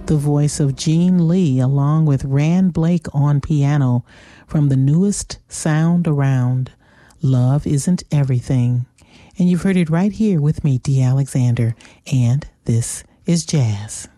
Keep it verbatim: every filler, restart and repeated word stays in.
the voice of Gene Lee along with Rand Blake on piano from the newest sound around, Love Isn't Everything. And you've heard it right here with me, Dee Alexander, and this is Jazz.